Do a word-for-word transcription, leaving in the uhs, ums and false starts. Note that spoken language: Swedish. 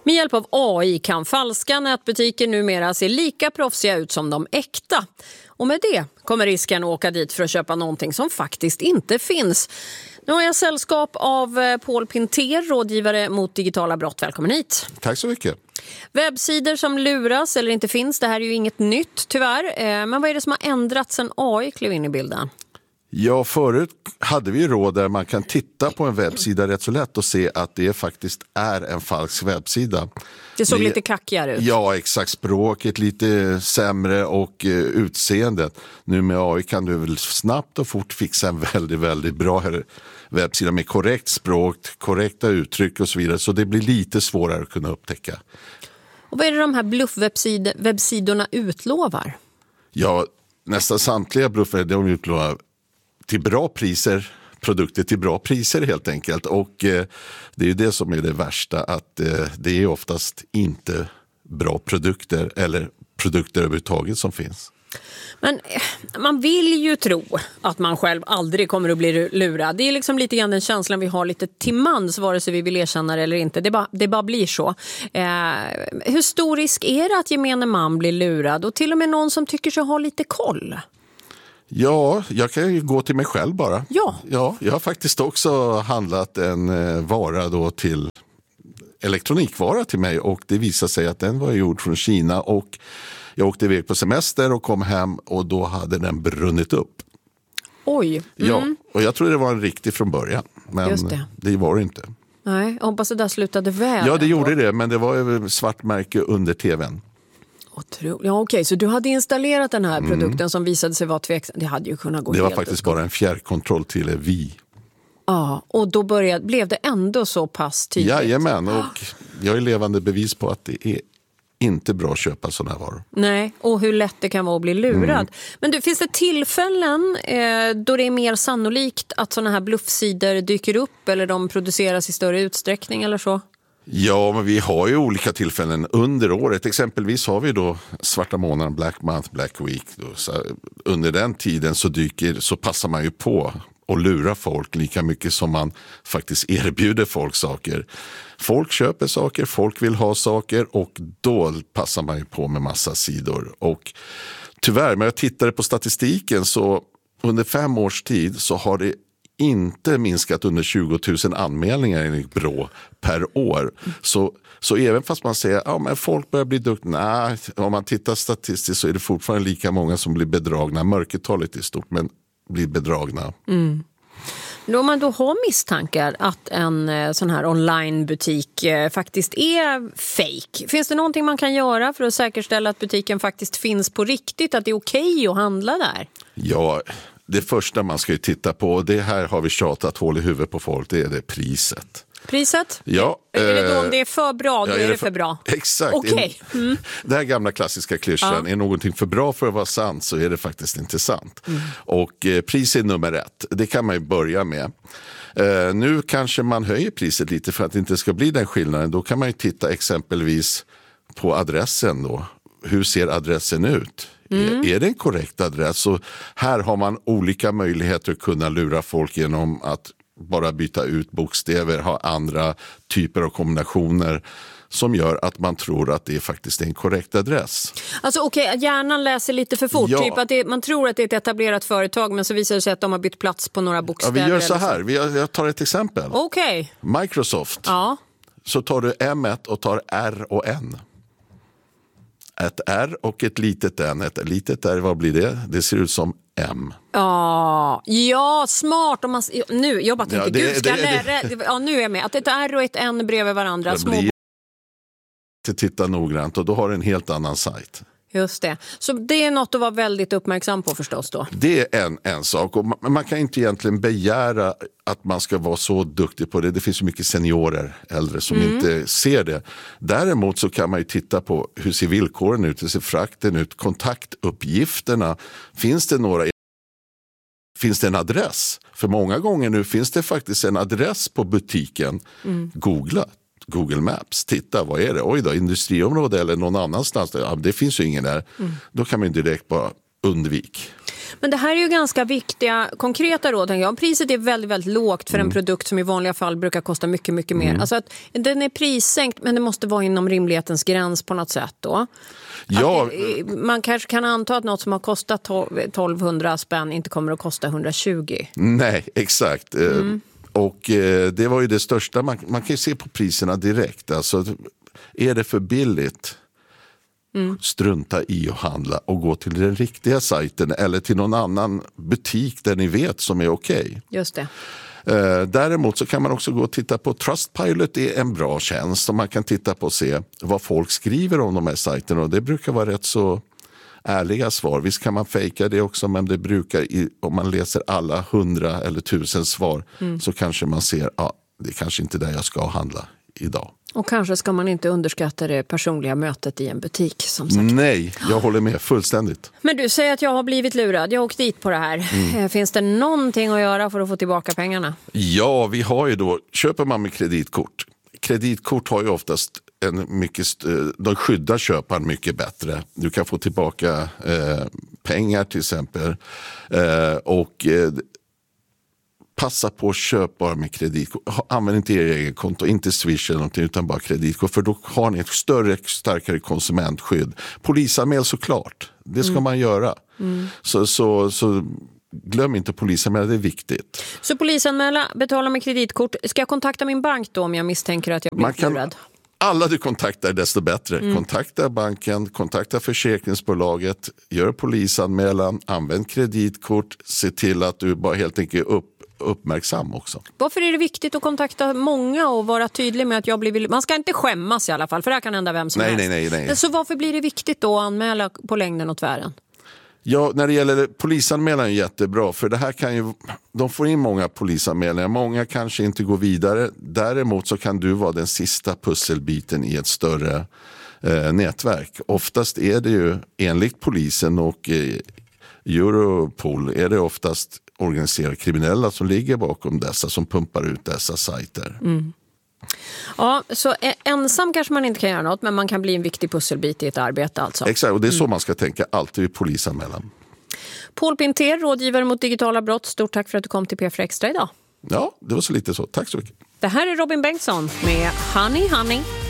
Med hjälp av A I kan falska nätbutiker numera se lika proffsiga ut som de äkta. Och med det kommer risken att åka dit för att köpa någonting som faktiskt inte finns. Nu har jag sällskap av Paul Pinter, rådgivare mot digitala brott. Välkommen hit. Tack så mycket. Webbsidor som luras eller inte finns, det här är ju inget nytt tyvärr. Men vad är det som har ändrats sedan A I klev in i bilden? Ja, förut hade vi råd där man kan titta på en webbsida rätt så lätt och se att det faktiskt är en falsk webbsida. Det såg det, lite kackigare ut. Ja, exakt. Språket lite sämre och uh, utseendet. Nu med A I kan du väl snabbt och fort fixa en väldigt, väldigt bra webbsida med korrekt språk, korrekta uttryck och så vidare. Så det blir lite svårare att kunna upptäcka. Och vad är det de här bluffwebbsidorna utlovar? Ja, nästan samtliga bluffar de utlovar till bra priser, produkter till bra priser helt enkelt. Och eh, det är ju det som är det värsta, att eh, det är oftast inte bra produkter eller produkter överhuvudtaget som finns. Men man vill ju tro att man själv aldrig kommer att bli lurad. Det är liksom lite grann den känslan vi har lite till mans, vare sig vi vill erkänna det eller inte. Det bara, det bara blir så. Eh, hur stor risk är det att gemene man blir lurad? Och till och med någon som tycker sig ha lite koll? Ja, jag kan ju gå till mig själv bara. Ja. Ja, jag har faktiskt också handlat en eh, vara då till elektronikvara till mig och det visade sig att den var gjord från Kina och jag åkte iväg på semester och kom hem och då hade den brunnit upp. Oj. Mm. Ja, och jag tror det var en riktig från början, men Just det. det var det inte. Nej, jag hoppas det där slutade väl. Ja, det gjorde det, men det var ju svartmärke under tvn. Otro... Ja, okej, så du hade installerat den här produkten mm. som visade sig vara tveksam. Det hade ju kunnat gå Det var helt faktiskt utgång. bara en fjärrkontroll till Vi. Ja, och då började, blev det ändå så pass tydligt. Jajamän, och jag är levande bevis på att det är inte bra att köpa sådana här varor. Nej, och hur lätt det kan vara att bli lurad. Mm. Men du, finns det tillfällen eh, då det är mer sannolikt att sådana här bluffsidor dyker upp eller de produceras i större utsträckning eller så? Ja, men vi har ju olika tillfällen under året. Exempelvis har vi då svarta månaden, Black Month, Black Week. Då. Så under den tiden så dyker, så passar man ju på och lura folk lika mycket som man faktiskt erbjuder folk saker. Folk köper saker, folk vill ha saker och då passar man ju på med massa sidor. Och tyvärr, när jag tittade på statistiken så under fem års tid så har det inte minskat under tjugo tusen anmälningar enligt Brå per år. Så, så även fast man säger att ja, men folk börjar bli duktiga, nej, om man tittar statistiskt så är det fortfarande lika många som blir bedragna. Mörkertalet är stort, men blir bedragna. Mm. Om man då har misstankar att en sån här onlinebutik faktiskt är fake, finns det någonting man kan göra för att säkerställa att butiken faktiskt finns på riktigt, att det är okej att handla där? Ja, det första man ska ju titta på, och det här har vi tjatat hål i huvudet på folk, det är det priset. Priset? Ja. Är det då om det är för bra, då ja, är, är det det för, för bra? Exakt. Okay. Mm. Det här gamla klassiska klyschan, ja. Är någonting för bra för att vara sant så är det faktiskt inte sant. Mm. Och eh, pris är nummer ett, det kan man ju börja med. Eh, nu kanske man höjer priset lite för att det inte ska bli den skillnaden. Då kan man ju titta exempelvis på adressen då. Hur ser adressen ut? Mm. Är, är det en korrekt adress? Så här har man olika möjligheter att kunna lura folk genom att bara byta ut bokstäver, ha andra typer av kombinationer som gör att man tror att det är faktiskt en korrekt adress. Alltså okej, okay, hjärnan läser lite för fort. Ja. Typ att det, man tror att det är ett etablerat företag men så visar det sig att de har bytt plats på några bokstäver. Ja, vi gör så här, så. vi, jag tar ett exempel. Okej. Okay. Microsoft. Ja. Så tar du M ett och tar R och N. Ett R och ett litet N. Ett litet R, vad blir det? Det ser ut som M. Ja, ja smart. Om man, nu, jag bara tänkte, ja, det, gud, ska det, jag lära? Det, ja, nu är jag med. Att ett R och ett N bredvid varandra. Det små blir titta noggrant och då har du en helt annan sajt. Just det. Så det är något att vara väldigt uppmärksam på förstås då. Det är en, en sak. Och man, man kan inte egentligen begära att man ska vara så duktig på det. Det finns ju mycket seniorer, äldre, som mm. inte ser det. Däremot så kan man ju titta på hur ser villkoren ut, hur ser frakten ut, kontaktuppgifterna. Finns det några... Finns det en adress? För många gånger nu finns det faktiskt en adress på butiken. Mm. Googla. Google Maps, titta, vad är det? Oj då, industriområde eller någon annanstans. Ja, det finns ju ingen där. Mm. Då kan man direkt bara undvika. Men det här är ju ganska viktiga, konkreta råd. Om priset är väldigt, väldigt lågt för mm. en produkt som i vanliga fall brukar kosta mycket, mycket mer. Mm. Alltså att den är prissänkt, men det måste vara inom rimlighetens gräns på något sätt då. Ja. Det, man kanske kan anta att något som har kostat tolvhundra spänn inte kommer att kosta hundratjugo. Nej, exakt. Mm. Och det var ju det största. Man, man kan ju se på priserna direkt. Alltså, är det för billigt? Mm. Strunta i att handla och gå till den riktiga sajten eller till någon annan butik där ni vet som är okej. Okay. Just det. Eh, däremot så kan man också gå och titta på Trustpilot. Det är en bra tjänst som man kan titta på och se vad folk skriver om de här sajterna, och det brukar vara rätt så ärliga svar. Visst kan man fejka det också, men det brukar, om man läser alla hundra eller tusen svar mm. så kanske man ser, ja, det är kanske inte där jag ska handla idag. Och kanske ska man inte underskatta det personliga mötet i en butik, som sagt. Nej, jag håller med fullständigt. Men du säger att jag har blivit lurad. Jag har åkt dit på det här. Mm. Finns det någonting att göra för att få tillbaka pengarna? Ja, vi har ju då, köper man med kreditkort. Kreditkort har ju oftast en mycket, de skyddar köparen mycket bättre. Du kan få tillbaka eh, pengar till exempel. Eh, och eh, passa på att köpa bara med kreditkort. Använd inte er egen konto, inte Swish eller någonting, utan bara kreditkort. För då har ni ett större, starkare konsumentskydd. Polisanmäl såklart. Det ska mm. man göra. Mm. Så, så, så glöm inte polisanmäla, det är viktigt. Så polisanmäla, betala med kreditkort. Ska jag kontakta min bank då om jag misstänker att jag blir kan, lurad? Alla du kontaktar desto bättre. Mm. Kontakta banken, kontakta försäkringsbolaget, gör polisanmälan, använd kreditkort, se till att du bara helt enkelt upp uppmärksam också. Varför är det viktigt att kontakta många och vara tydlig med att jag blir... Man ska inte skämmas i alla fall, för det här kan hända vem som nej, helst. Nej, nej, nej. Så varför blir det viktigt då att anmäla på längden och tvären? Ja, när det gäller polisanmälan är jättebra, för det här kan ju, de får in många polisanmälningar, många kanske inte går vidare. Däremot så kan du vara den sista pusselbiten i ett större eh, nätverk. Oftast är det ju, enligt polisen och eh, Europol, är det oftast organiserade kriminella som ligger bakom dessa, som pumpar ut dessa sajter. Mm. Ja, så ensam kanske man inte kan göra något, men man kan bli en viktig pusselbit i ett arbete alltså. Exakt, och det är så mm. man ska tänka alltid vid polisanmälan. Paul Pinter, rådgivare mot digitala brott. Stort tack för att du kom till P fyra Extra idag. Ja, det var så lite så. Tack så mycket. Det här är Robin Bengtsson med Honey Honey.